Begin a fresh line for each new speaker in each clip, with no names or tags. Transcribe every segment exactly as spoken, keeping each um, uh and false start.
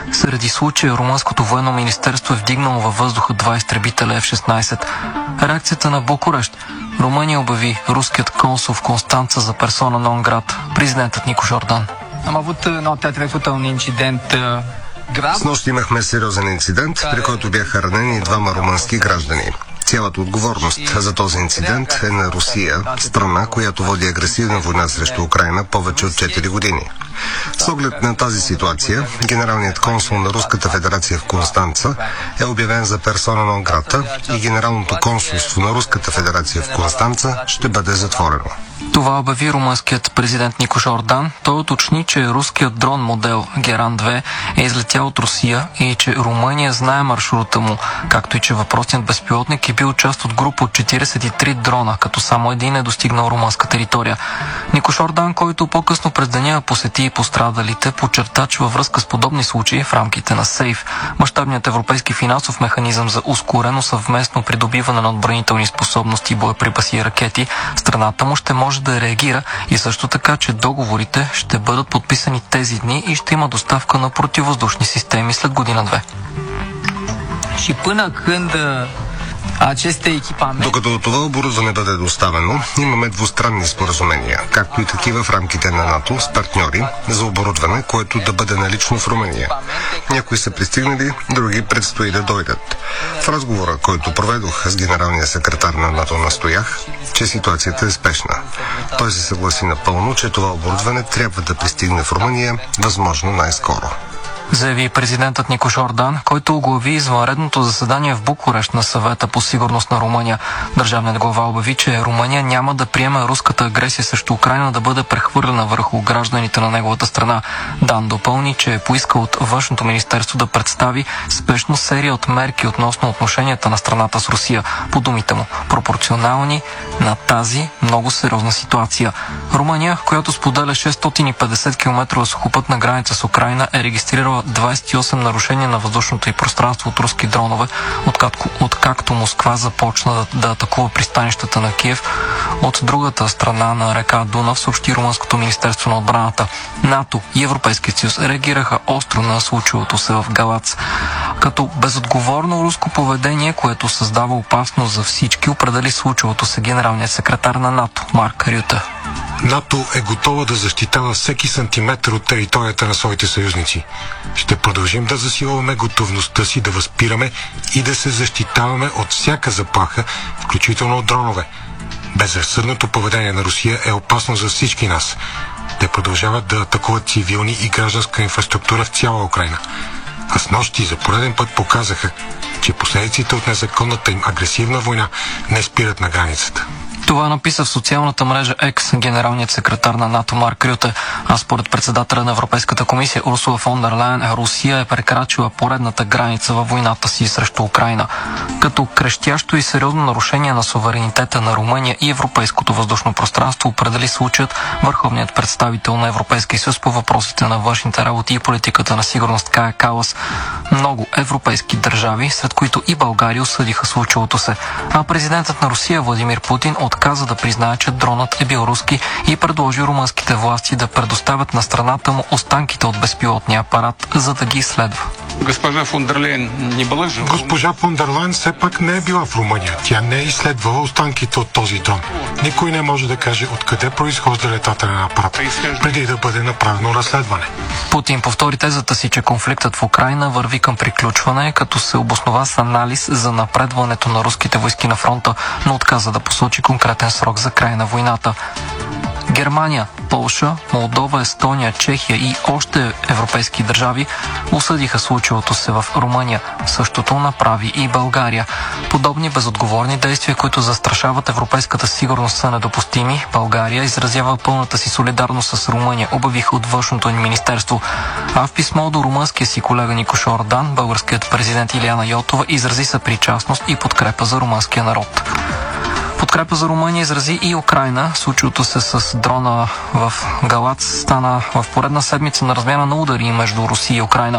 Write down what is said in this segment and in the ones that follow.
Заради случая румънското военно министерство е вдигнало във въздуха два изтребителя Еф шестнайсет. Реакцията на Букурещ. Румъния обяви руският консул в Констанца за персона нон грата. Президентът Никош Ордан.
С нощ имахме сериозен инцидент, при който бяха ранени двама румънски граждани. Цялата отговорност за този инцидент е на Русия, страна, която води агресивна война срещу Украйна повече от четири години. С оглед на тази ситуация, генералният консул на Руската федерация в Констанца е обявен за персона нон грата и генералното консулство на Руската федерация в Констанца ще бъде затворено.
Това обяви румънският президент Никош Ордан. Той уточни, че руският дрон модел Геран две е излетял от Русия и че Румъния знае маршрута му, както и че въпросният безпилотник е бил част от група от четирийсет и три дрона, като само един е достигнал румънска територия. Никош Ордан, който по-късно през деня посети и пострадалите, подчерта, че във връзка с подобни случаи в рамките на СЕЙФ, мащабният европейски финансов механизъм за ускорено съвместно придобиване на отбранителни способности, боеприпаси и ракети, страната му ще може да реагира и също така, че договорите ще бъдат подписани тези дни и ще има доставка на противовъздушни системи след година-две.
Și până când aceste echipamente...
Докато това оборудване бъде доставено, имаме двустранни споразумения, както и такива в рамките на НАТО с партньори за оборудване, което да бъде налично в Румъния. Някои са пристигнали, други предстои да дойдат. В разговора, който проведох с генералния секретар на НАТО, настоях, че ситуацията е спешна. Той се съгласи напълно, че това оборудване трябва да пристигне в Румъния възможно най-скоро.
Заяви президентът Никош Ордан, който оглави извънредното заседание в Букурещ на Съвета по сигурност на Румъния. Държавният глава обяви, че Румъния няма да приеме руската агресия срещу Украйна да бъде прехвърлена върху гражданите на неговата страна. Дан допълни, че е поискал от Външното министерство да представи спешно серия от мерки относно отношенията на страната с Русия. По думите му, пропорционални на тази много сериозна ситуация. Румъния, която споделя шестстотин и петдесет километрова сухопътна граница с Украйна, е регистрирала двадесет и осем нарушения на въздушното и пространство от руски дронове, откакто, откакто Москва започна да, да атакува пристанищата на Киев. От другата страна на река Дунав, съобщи Румънското министерство на отбраната. НАТО и Европейският съюз реагираха остро на случилото се в Галац. Като безотговорно руско поведение, което създава опасност за всички, определи случилото се генералният секретар на НАТО Марк Рюте.
НАТО е готова да защитава всеки сантиметър от територията на своите съюзници. Ще продължим да засилваме готовността си да възпираме и да се защитаваме от всяка заплаха, включително от дронове. Безразсъдното поведение на Русия е опасно за всички нас. Те продължават да атакуват цивилни и гражданска инфраструктура в цяла Украйна. А с нощи за пореден път показаха, че последиците от незаконната им агресивна война не спират на границата.
Това написа в социалната мрежа Екс генералният секретар на НАТО Марк Рюте, а според председателя на Европейската комисия Урсула фон дер Лайен, Русия е прекрачила поредната граница във войната си срещу Украйна. Като крещящо и сериозно нарушение на суверенитета на Румъния и европейското въздушно пространство определи случаят върховният представител на Европейския съюз по въпросите на външните работи и политиката на сигурност Кая Калас. Много европейски държави, сред които и България, осъдиха случилото се, а президентът на Русия Владимир Путин отказа да признае, че дронът е бил руски и предложи румънските власти да предоставят на страната му останките от безпилотния апарат, за да ги изследва.
Госпожа фон дер Лайен не била жива. Госпожа фон дер Лайен все пак не е била в Румъния. Тя не е изследвала останките от този дрон. Никой не може да каже откъде произхожда летателен апарат, преди да бъде направено разследване.
Путин повтори тезата си, че конфликтът в Украйна върви към приключване, като се обоснова с анализ за напредването на руските войски на фронта, но отказа да посочи конкретен срок за край на войната. Германия, Полша, Молдова, Естония, Чехия и още европейски държави осъдиха случилото се в Румъния. Същото направи и България. Подобни безотговорни действия, които застрашават европейската сигурност, са недопустими. България изразява пълната си солидарност с Румъния, обявиха от Външното ни министерство. А в писмо до румънския си колега Никош Ордан, българският президент Илияна Йотова изрази съпричастност и подкрепа за румънския народ. Подкрепа за Румъния изрази и Украйна. Случилото се с дрона в Галац стана в поредна седмица на размяна на удари между Русия и Украйна.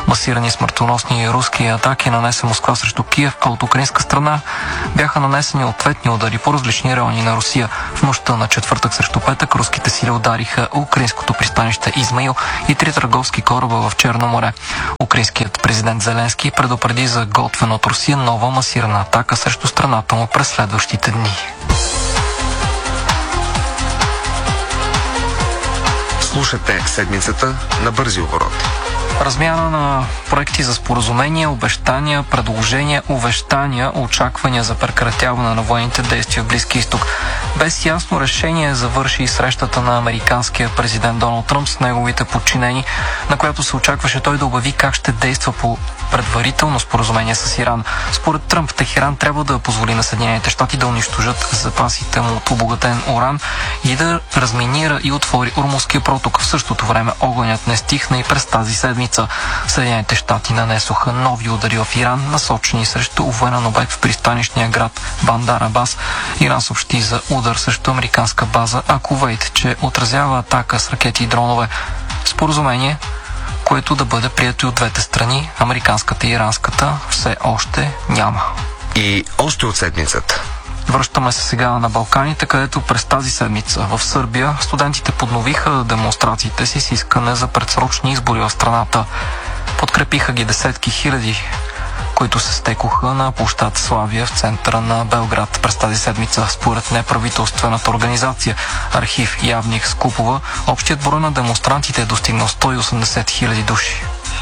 масирани смъртоносни руски атаки нанесе Москва срещу Киев, а от украинска страна бяха нанесени ответни удари по различни райони на Русия. В нощта на четвъртък срещу петък руските сили удариха украинското пристанище Измаил и три търговски кораба в Черно море. Украинският президент Зеленски предупреди за готвена от Русия нова масирана атака срещу страната му през следващите дни.
Слушате седмицата на бързи обороти.
Размяна на проекти за споразумения, обещания, предложения, увещания, очаквания за прекратяване на военните действия в Близки изток. Без ясно решение завърши и срещата на американския президент Доналд Тръмп с неговите подчинени, на която се очакваше той да обяви как ще действа по предварително споразумение с Иран. Според Тръмп, Техеран трябва да позволи на Съединените щати да унищожат запасите му от обогатен уран и да разминира и отвори Ормузския проток. В същото време огънят не стихна и през тази седмица. Съединените щати нанесоха нови удари в Иран, насочени срещу военен обект в пристанищния град Бандар Абас. Иран съобщи за удар срещу американска база, а Кувейт, че отразява атака с ракети и дронове. Споразумение, което да бъде прието и от двете страни, американската и иранската, все още няма.
И още от седмицата.
Връщаме се сега на Балканите, където през тази седмица в Сърбия студентите подновиха демонстрациите си с искане за предсрочни избори в страната. Подкрепиха ги десетки хиляди, които се стекоха на площад Славия в центъра на Белград през тази седмица. Според неправителствената организация Архив Явних Скупова, общият брой на демонстрантите е достигнал сто и осемдесет хиляди души.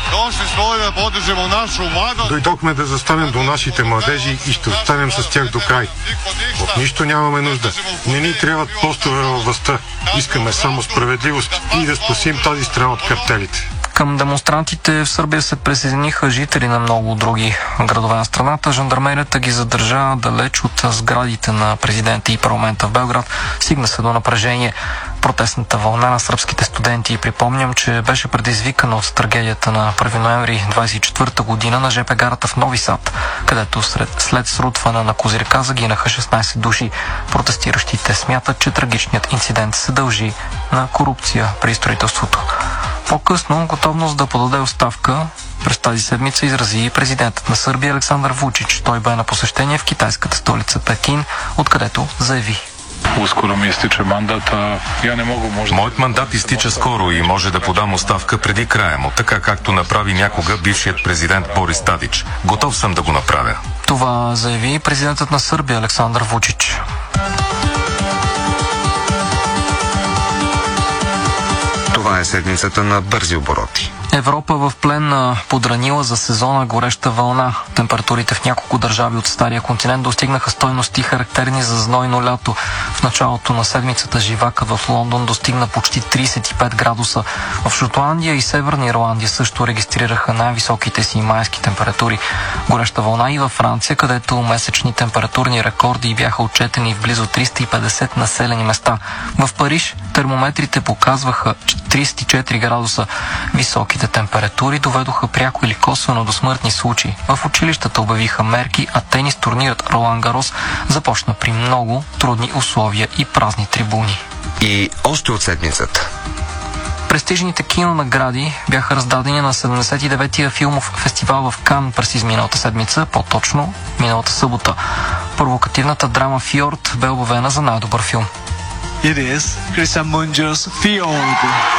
Дойдохме да застанем до нашите младежи и ще останем с тях до край. От нищо нямаме нужда. Не ни трябват постове във властта. Искаме само справедливост и да спасим тази страна от картелите.
Към демонстрантите в Сърбия се присъединиха жители на много други градове на страната. Жандармерията ги задържа далеч от сградите на президента и парламента в Белград. Стигна се до напрежение. Протестната вълна на сръбските студенти, припомням, че беше предизвикана от трагедията на първи ноември двадесет и четвърта година на жп гарата в Нови Сад, където след, след срутване на козирка загинаха шестнадесет души. Протестиращите смятат, че трагичният инцидент се дължи на корупция при строителството. По-късно готовност да подаде оставка през тази седмица изрази и президентът на Сърбия Александър Вучич. Той бе на посещение в китайската столица Пекин, откъдето заяви:
Ускоро ми изтича мандат, а я не мога, може...
Моят мандат изтича скоро и може да подам оставка преди края му, така както направи някога бившият президент Борис Тадич. Готов съм да го направя.
Това заяви президентът на Сърбия Александър Вучич.
Това е седмицата на бързи обороти.
Европа в плен на подранила за сезона гореща вълна. Температурите в няколко държави от стария континент достигнаха стойности характерни за знойно лято. В началото на седмицата живакът в Лондон достигна почти тридесет и пет градуса. В Шотландия и Северна Ирландия също регистрираха най-високите си майски температури. Гореща вълна и във Франция, където месечни температурни рекорди бяха отчетени в близо триста и петдесет населени места. В Париж термометрите показваха тридесет и четири градуса. Високите температури доведоха пряко или косвено до смъртни случаи. В училищата обявиха мерки, а тенис турнирът Ролан Гарос започна при много трудни условия и празни трибуни.
И още от седмицата.
Престижните кинонагради бяха раздадени на седемдесет и деветия филмов фестивал в Кан през изминалата седмица, по-точно миналата събота. Провокативната драма Фьорд бе обявена за най-добър филм.
It is Cristian Mungios Fjord.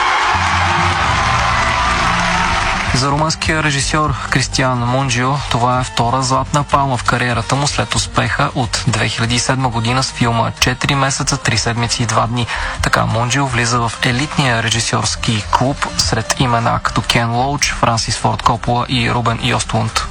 За румънския режисьор Кристиан Мунджио това е втора златна палма в кариерата му след успеха от две хиляди и седма година с филма четири месеца, три седмици и два дни. Така Мунджио влиза в елитния режисьорски клуб сред имена като Кен Лоуч, Франсис Форд Копола и Рубен Йостлунд.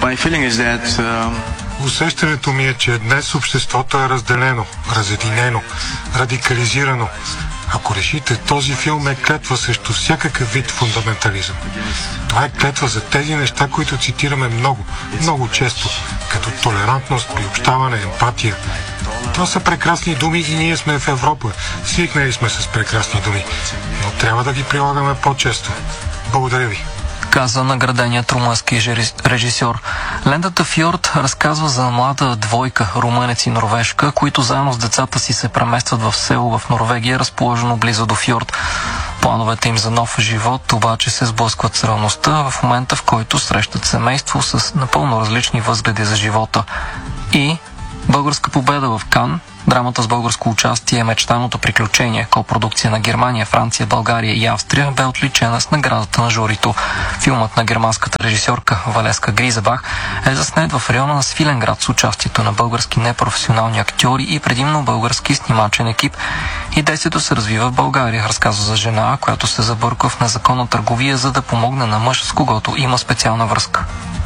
Усещането ми е, че днес обществото е разделено, разединено, радикализирано. Ако решите, този филм е клетва срещу всякакъв вид фундаментализъм. Това е клетва за тези неща, които цитираме много, много често, като толерантност, приобщаване, емпатия. Това са прекрасни думи и ние сме в Европа. Свикнали сме с прекрасни думи, но трябва да ги прилагаме по-често. Благодаря ви.
Каза награденият румънски режисьор. Лентата Фьорд разказва за млада двойка, румънец и норвежка, които заедно с децата си се преместват в село в Норвегия, разположено близо до фьорд. Плановете им за нов живот обаче се сблъскват с реалността в момента, в който срещат семейство с напълно различни възгледи за живота. И българска победа в Кан. Драмата с българско участие Мечтаното приключение, копродукция на Германия, Франция, България и Австрия, бе отличена с наградата на журито. Филмът на германската режисьорка Валеска Гризебах е заснет в района на Свиленград с участието на български непрофесионални актьори и предимно български снимачен екип. И действието се развива в България, разказва за жена, която се забърква в незаконна търговия, за да помогне на мъж, с когото има специална връзка.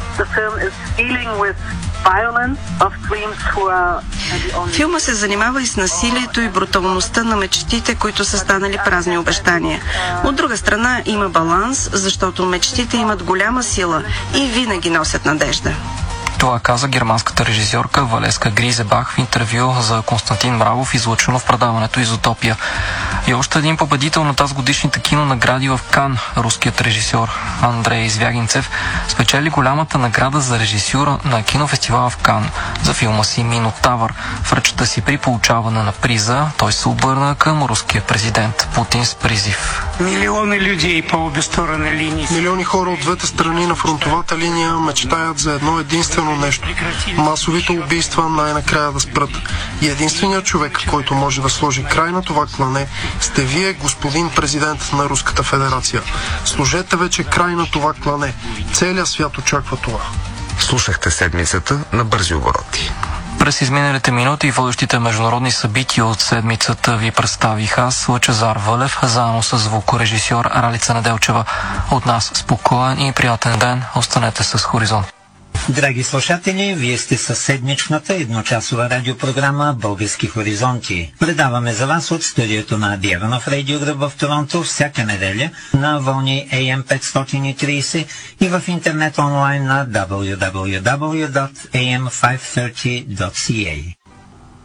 Филма се занимава и с насилието и бруталността на мечтите, които са станали празни обещания. От друга страна има баланс, защото мечтите имат голяма сила и винаги носят надежда.
Това каза германската режисьорка Валеска Гризебах в интервю за Константин Мравов, излъчено в предаването Изотопия. И още един победител на тази годишните кинонагради в Кан, руският режисьор Андрей Звягинцев, спечели голямата награда за режисюра на кинофестивала в Кан за филма си Минотавър. В речта си при получаване на приза той се обърна към руския президент Путин с призив.
Милиони людей по обе сторони линии.
Милиони хора от двете страни на фронтовата линия мечтаят за едно единствено нещо. Масовите убийства най-накрая да спрат. И единственият човек, който може да сложи край на това клане, сте вие, господин президент на Руската федерация. Сложете вече край на това клане. Целият свят очаква това.
Слушахте седмицата на бързи обороти.
През изминалите минути водещите международни събития от седмицата ви представих аз, Лъчезар Вълев, заедно с звукорежисьор Ралица Неделчева. От нас спокоен и приятен ден. Останете с Хоризонт.
Драги слушатели, вие сте със седмичната едночасова радиопрограма Български хоризонти. Предаваме за вас от студиото на Диеванов Радиогръб в Торонто всяка неделя на вълни Ей Ем петстотин и трийсет и в интернет онлайн на дабъл ю дабъл ю дабъл ю точка ей ем петстотин точка си ей.